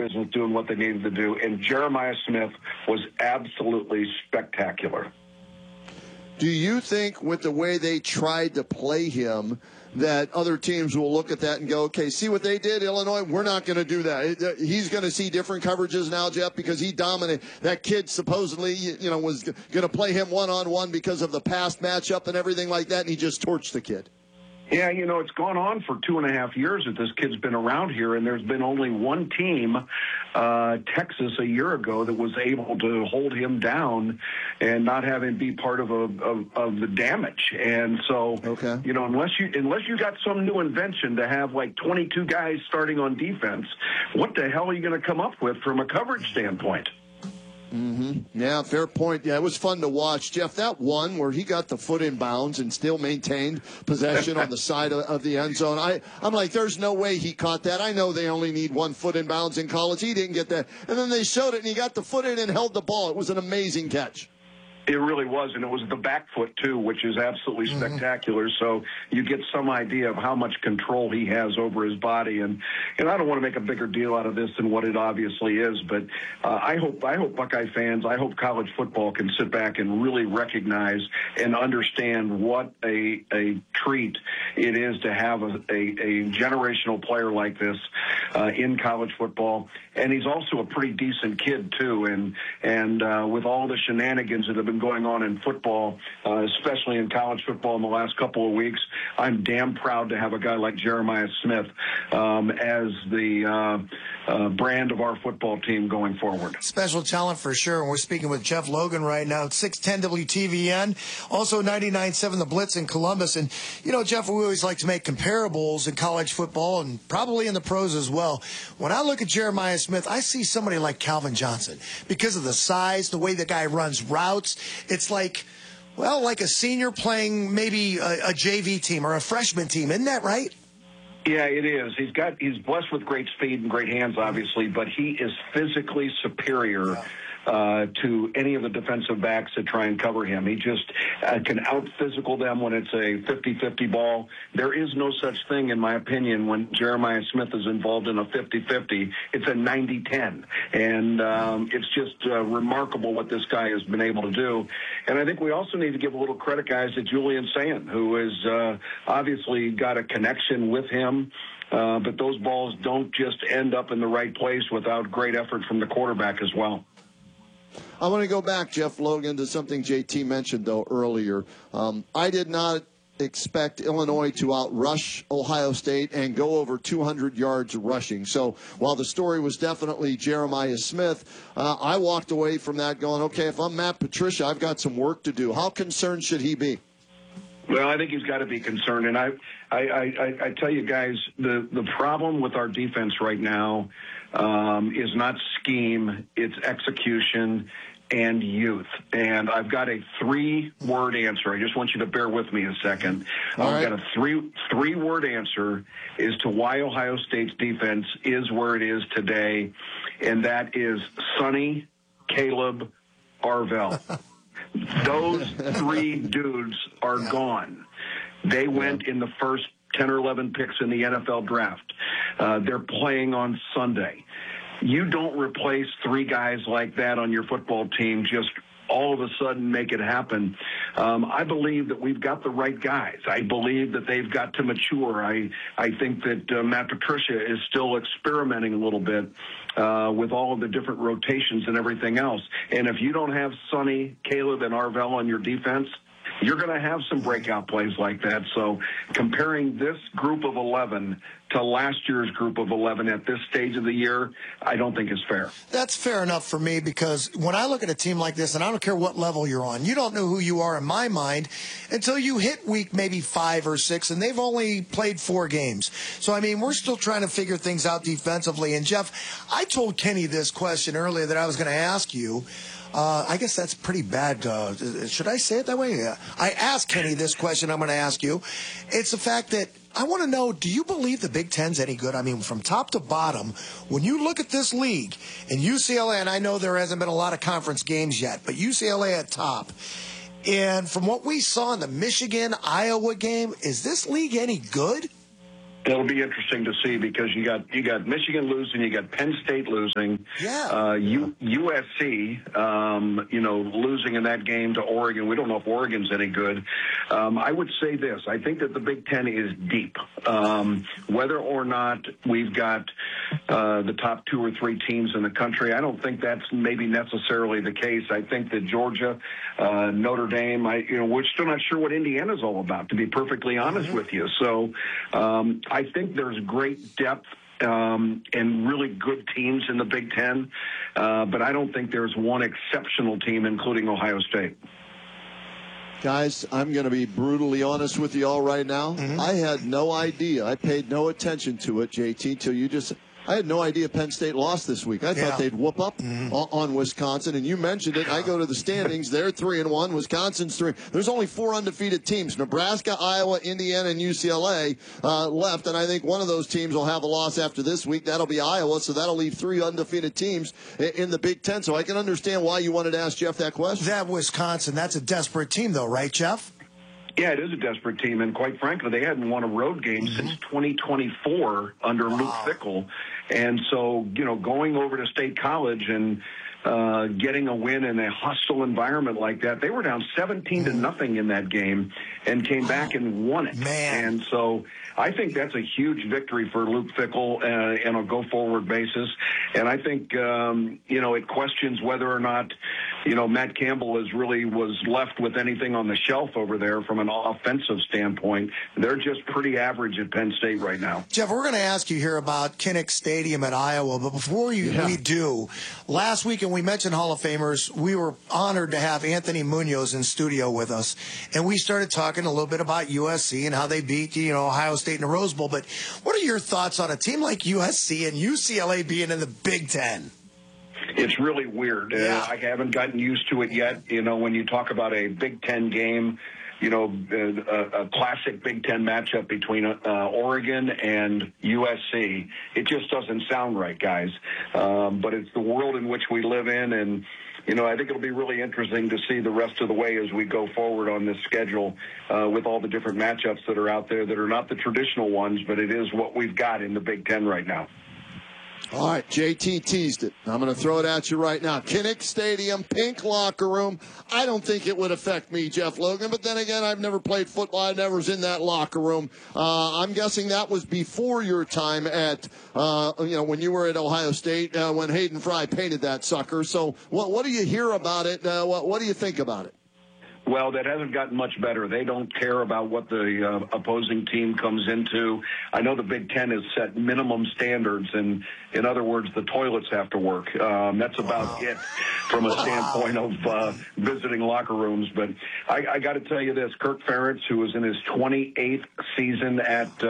business doing what they needed to do, and Jeremiah Smith was absolutely spectacular. Do you think with the way they tried to play him that other teams will look at that and go, okay, see what they did, Illinois? We're not going to do that. He's going to see different coverages now, Jeff, because he dominated. That kid supposedly, was going to play him one-on-one because of the past matchup and everything like that, and he just torched the kid. Yeah, it's gone on for 2.5 years that this kid's been around here, and there's been only one team, Texas, a year ago, that was able to hold him down and not have him be part of the damage. And so, okay. Unless you got some new invention to have like 22 guys starting on defense, what the hell are you going to come up with from a coverage standpoint? Mm-hmm. Yeah, fair point. Yeah, it was fun to watch. Jeff, that one where he got the foot in bounds and still maintained possession on the side of the end zone, I'm like, there's no way he caught that. I know they only need 1 foot in bounds in college. He didn't get that. And then they showed it, and he got the foot in and held the ball. It was an amazing catch. It really was, and it was the back foot, too, which is absolutely spectacular. So you get some idea of how much control he has over his body. And I don't want to make a bigger deal out of this than what it obviously is, but I hope Buckeye fans, I hope college football can sit back and really recognize and understand what a treat it is to have a generational player like this in college football. And he's also a pretty decent kid, too, and with all the shenanigans that have been going on in football, especially in college football in the last couple of weeks, I'm damn proud to have a guy like Jeremiah Smith as the brand of our football team going forward. Special talent for sure. And we're speaking with Jeff Logan right now at 610 WTVN, also 99.7 The Blitz in Columbus. And, Jeff, we always like to make comparables in college football and probably in the pros as well. When I look at Jeremiah Smith, I see somebody like Calvin Johnson because of the size, the way the guy runs routes. It's like a senior playing maybe a JV team or a freshman team. Isn't that right? Yeah, it is. He's blessed with great speed and great hands, obviously, but he is physically superior to any of the defensive backs that try and cover him. He just can out-physical them when it's a 50-50 ball. There is no such thing, in my opinion, when Jeremiah Smith is involved in a 50-50. It's a 90-10. And it's just remarkable what this guy has been able to do. And I think we also need to give a little credit, guys, to Julian Sayin, who has obviously got a connection with him. But those balls don't just end up in the right place without great effort from the quarterback as well. I want to go back, Jeff Logan, to something JT mentioned, though, earlier. I did not expect Illinois to outrush Ohio State and go over 200 yards rushing. So while the story was definitely Jeremiah Smith, I walked away from that going, okay, if I'm Matt Patricia, I've got some work to do. How concerned should he be? Well, I think he's got to be concerned. And I tell you guys, the problem with our defense right now is not scheme, it's execution and youth. And I've got a 3-word answer. I just want you to bear with me a second. I've got a three-word answer as to why Ohio State's defense is where it is today, and that is Sonny, Caleb, Arvell. Those 3 dudes are gone. They went in the first 10 or 11 picks in the NFL draft. They're playing on Sunday. You don't replace 3 guys like that on your football team just all of a sudden make it happen. I believe that we've got the right guys. I believe that they've got to mature. I think that Matt Patricia is still experimenting a little bit with all of the different rotations and everything else. And if you don't have Sonny, Caleb, and Arvell on your defense, you're going to have some breakout plays like that. So comparing this group of 11 to last year's group of 11 at this stage of the year, I don't think is fair. That's fair enough for me, because when I look at a team like this, and I don't care what level you're on, you don't know who you are in my mind until you hit week maybe 5 or 6, and they've only played 4 games. So, I mean, we're still trying to figure things out defensively. And, Jeff, I told Kenny this question earlier that I was going to ask you. I guess that's pretty bad. Should I say it that way? Yeah. I asked Kenny this question I'm going to ask you. It's the fact that I want to know, do you believe the Big Ten's any good? I mean, from top to bottom, when you look at this league, and UCLA, and I know there hasn't been a lot of conference games yet, but UCLA at top, and from what we saw in the Michigan-Iowa game, is this league any good? It'll be interesting to see because you got Michigan losing, you got Penn State losing, USC, losing in that game to Oregon. We don't know if Oregon's any good. I would say this: I think that the Big Ten is deep. Whether or not we've got the top 2 or 3 teams in the country, I don't think that's maybe necessarily the case. I think that Georgia, Notre Dame, we're still not sure what Indiana's all about, to be perfectly honest with you. So. I think there's great depth and really good teams in the Big Ten, but I don't think there's one exceptional team, including Ohio State. Guys, I'm going to be brutally honest with you all right now. I had no idea. I paid no attention to it, JT, till you just... I had no idea Penn State lost this week. I thought they'd whoop up on Wisconsin, and you mentioned it. I go to the standings. They're 3-1. Wisconsin's 3. There's only 4 undefeated teams: Nebraska, Iowa, Indiana, and UCLA left. And I think one of those teams will have a loss after this week. That'll be Iowa, so that'll leave 3 undefeated teams in the Big Ten. So I can understand why you wanted to ask Jeff that question. That Wisconsin, that's a desperate team, though, right, Jeff? Yeah, it is a desperate team, and quite frankly, they hadn't won a road game since 2024 under Luke Fickell. And so, going over to State College and getting a win in a hostile environment like that, they were down 17-0 in that game and came back and won it. Man. And so I think that's a huge victory for Luke Fickell on a go-forward basis. And I think, it questions whether or not, Matt Campbell was left with anything on the shelf over there from an offensive standpoint. They're just pretty average at Penn State right now. Jeff, we're going to ask you here about Kinnick Stadium at Iowa, but before we do, last week, and we mentioned Hall of Famers, we were honored to have Anthony Munoz in studio with us, and we started talking a little bit about USC and how they beat, Ohio State in the Rose Bowl. But what are your thoughts on a team like USC and UCLA being in the Big Ten? It's really weird. I haven't gotten used to it yet. When you talk about a Big Ten game, a classic Big Ten matchup between Oregon and USC, it just doesn't sound right, guys. But it's the world in which we live in, and I think it'll be really interesting to see the rest of the way as we go forward on this schedule with all the different matchups that are out there that are not the traditional ones, but it is what we've got in the Big Ten right now. All right, JT teased it. I'm going to throw it at you right now. Kinnick Stadium, pink locker room. I don't think it would affect me, Jeff Logan, but then again, I've never played football. I never was in that locker room. I'm guessing that was before your time at, when you were at Ohio State, when Hayden Fry painted that sucker. So what do you hear about it? What do you think about it? Well, that hasn't gotten much better. They don't care about what the opposing team comes into. I know the Big Ten has set minimum standards, and in other words, the toilets have to work. That's about it from a standpoint of visiting locker rooms. But I got to tell you this, Kirk Ferentz, who was in his 28th season at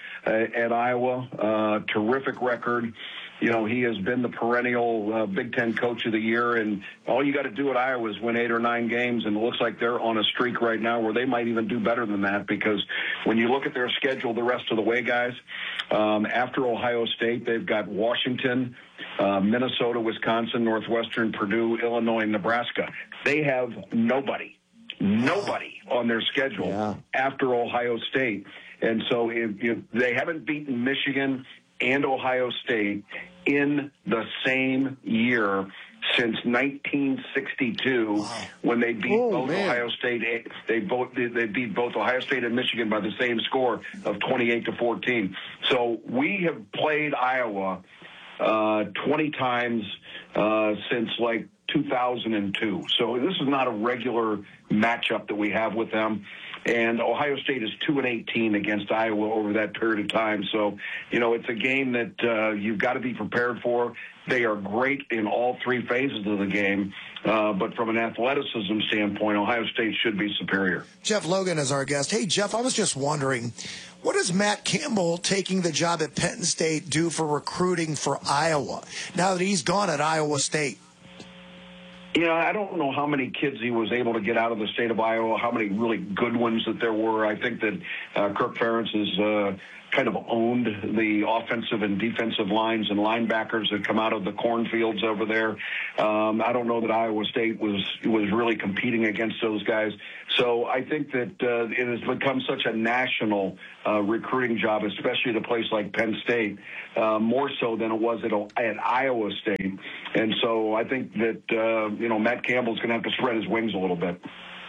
Iowa, terrific record. He has been the perennial Big Ten Coach of the Year, and all you got to do at Iowa is win 8 or 9 games, and it looks like they're on a streak right now where they might even do better than that, because when you look at their schedule the rest of the way, guys, after Ohio State, they've got Washington, Minnesota, Wisconsin, Northwestern, Purdue, Illinois, and Nebraska. They have nobody on their schedule after Ohio State. And so if they haven't beaten Michigan and Ohio State in the same year since 1962, when they beat Ohio State. They beat both Ohio State and Michigan by the same score of 28-14. So we have played Iowa 20 times since 2002. So this is not a regular matchup that we have with them. And Ohio State is 2-18 against Iowa over that period of time. So, it's a game that you've got to be prepared for. They are great in all 3 phases of the game. But from an athleticism standpoint, Ohio State should be superior. Jeff Logan is our guest. Hey, Jeff, I was just wondering, what does Matt Campbell taking the job at Penn State do for recruiting for Iowa now that he's gone at Iowa State? I don't know how many kids he was able to get out of the state of Iowa, how many really good ones that there were. I think that Kirk Ferentz is kind of owned the offensive and defensive lines and linebackers that come out of the cornfields over there. I don't know that Iowa State was really competing against those guys. So I think that it has become such a national recruiting job, especially at a place like Penn State, more so than it was at Iowa State. And so I think that, Matt Campbell's going to have to spread his wings a little bit.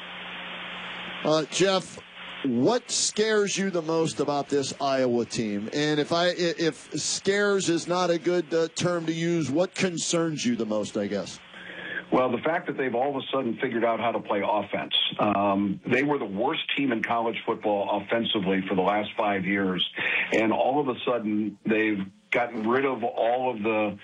Jeff, what scares you the most about this Iowa team? And if scares is not a good term to use, what concerns you the most, I guess? Well, the fact that they've all of a sudden figured out how to play offense. They were the worst team in college football offensively for the last 5 years. And all of a sudden, they've gotten rid of all of the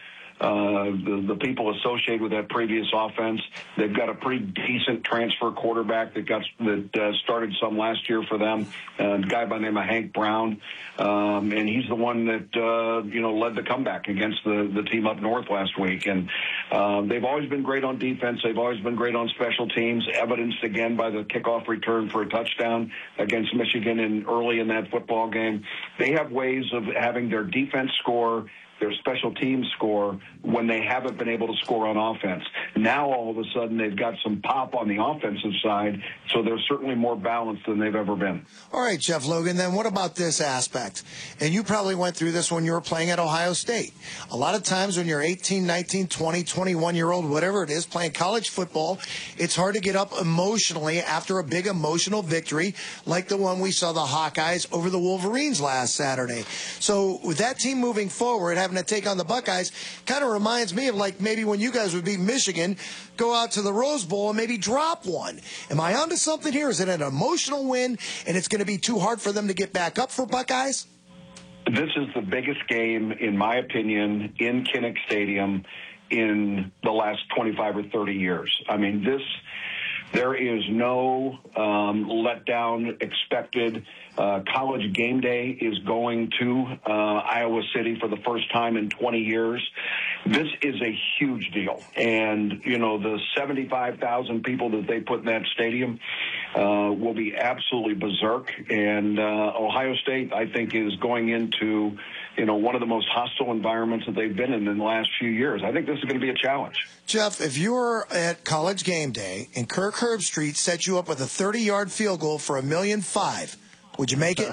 people associated with that previous offense. They've got a pretty decent transfer quarterback that started some last year for them, a guy by the name of Hank Brown, and he's the one that led the comeback against the team up north last week. And they've always been great on defense. They've always been great on special teams, evidenced again by the kickoff return for a touchdown against Michigan early in that football game. They have ways of having their defense score, their special teams score when they haven't been able to score on offense. Now, all of a sudden, they've got some pop on the offensive side, so they're certainly more balanced than they've ever been. All right, Jeff Logan, then what about this aspect? And you probably went through this when you were playing at Ohio State. A lot of times when you're 18, 19, 20, 21-year-old, whatever it is, playing college football, it's hard to get up emotionally after a big emotional victory like the one we saw the Hawkeyes over the Wolverines last Saturday. So with that team moving forward, having to take on the Buckeyes kind of reminds me of like maybe when you guys would beat Michigan, go out to the Rose Bowl and maybe drop one. Am I onto something here? Is it an emotional win and it's going to be too hard for them to get back up for Buckeyes? This is the biggest game, in my opinion, in Kinnick Stadium in the last 25 or 30 years. I mean, there is no letdown expected. College game day is going to Iowa City for the first time in 20 years. This is a huge deal. And, the 75,000 people that they put in that stadium will be absolutely berserk. And Ohio State, I think, is going into, one of the most hostile environments that they've been in the last few years. I think this is going to be a challenge. Jeff, if you were at College game day and Kirk Herbstreit set you up with a 30-yard field goal for $1.5 million, would you make it?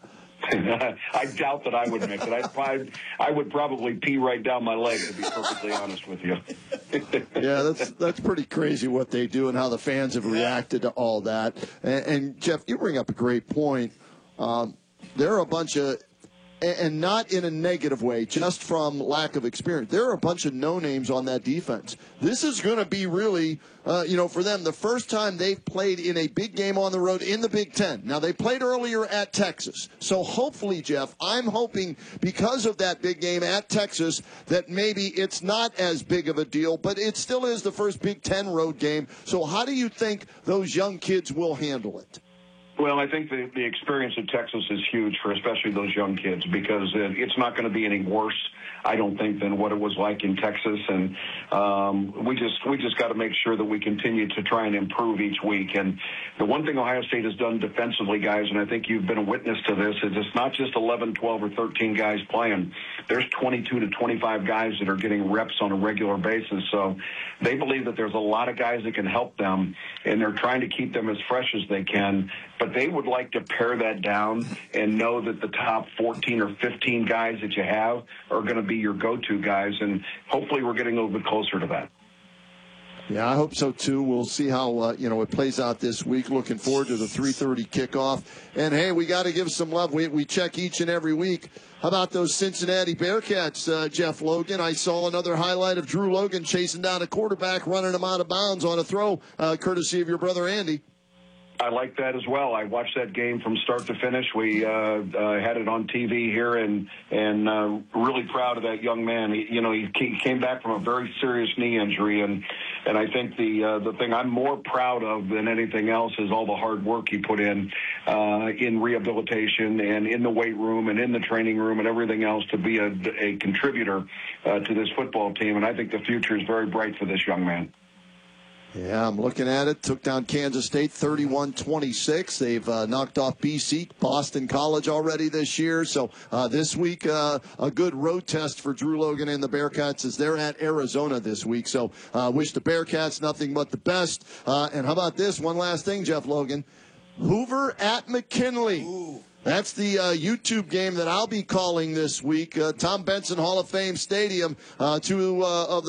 I doubt that I would make it. I would probably pee right down my leg, to be perfectly honest with you. Yeah, that's pretty crazy what they do and how the fans have reacted to all that. And Jeff, you bring up a great point. There are a bunch of, and not in a negative way, just from lack of experience. There are a bunch of no-names on that defense. This is going to be really, for them, the first time they've played in a big game on the road in the Big Ten. Now, they played earlier at Texas. So hopefully, Jeff, I'm hoping because of that big game at Texas that maybe it's not as big of a deal, but it still is the first Big Ten road game. So how do you think those young kids will handle it? Well, I think the experience at Texas is huge for especially those young kids because it's not going to be any worse, I don't think, than what it was like in Texas. And we just got to make sure that we continue to try and improve each week. And the one thing Ohio State has done defensively, guys, and I think you've been a witness to this, is it's not just 11, 12, or 13 guys playing. There's 22 to 25 guys that are getting reps on a regular basis. So they believe that there's a lot of guys that can help them, and they're trying to keep them as fresh as they can. But they would like to pare that down and know that the top 14 or 15 guys that you have are going to be your go-to guys, and hopefully we're getting a little bit closer to that. Yeah, I hope so, too. We'll see how, it plays out this week. Looking forward to the 3:30 kickoff. And, hey, we got to give some love. We check each and every week. How about those Cincinnati Bearcats, Jeff Logan? I saw another highlight of Drew Logan chasing down a quarterback, running him out of bounds on a throw, courtesy of your brother Andy. I like that as well. I watched that game from start to finish. We had it on TV here, and really proud of that young man. He came back from a very serious knee injury, and I think the thing I'm more proud of than anything else is all the hard work he put in rehabilitation and in the weight room and in the training room and everything else to be a contributor to this football team. And I think the future is very bright for this young man. Yeah, I'm looking at it. Took down Kansas State 31-26. They've knocked off BC, Boston College already this year. So this week, a good road test for Drew Logan and the Bearcats as they're at Arizona this week. So wish the Bearcats nothing but the best. And how about this? One last thing, Jeff Logan. Hoover at McKinley. Ooh. That's the YouTube game that I'll be calling this week. Tom Benson Hall of Fame Stadium, two of the